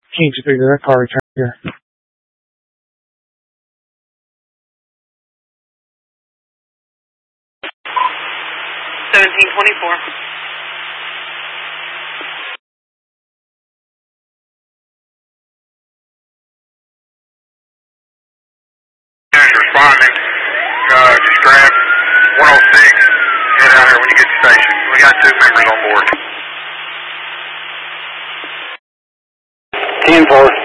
Can't you figure that car return here? 1724. Responding. Just grab 106. Head out here when you get to the station. We got 2 members on board. 10-4.